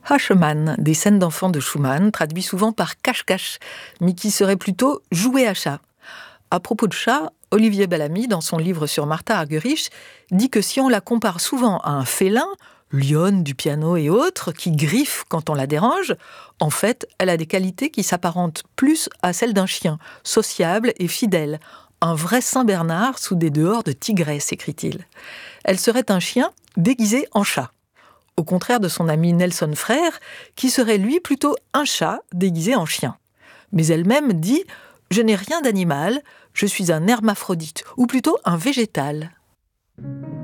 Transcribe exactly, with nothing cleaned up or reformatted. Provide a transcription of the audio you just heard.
Haschemann, des scènes d'enfants de Schumann, traduit souvent par cache-cache, mais qui serait plutôt jouer à chat. À propos de chat, Olivier Bellamy, dans son livre sur Martha Argerich, dit que si on la compare souvent à un félin, lionne du piano et autres, qui griffe quand on la dérange, en fait, elle a des qualités qui s'apparentent plus à celles d'un chien, sociable et fidèle. Un vrai Saint-Bernard sous des dehors de tigresse, écrit-il. Elle serait un chien déguisé en chat. Au contraire de son ami Nelson Frère, qui serait lui plutôt un chat déguisé en chien. Mais elle-même dit « Je n'ai rien d'animal, je suis un hermaphrodite, ou plutôt un végétal ».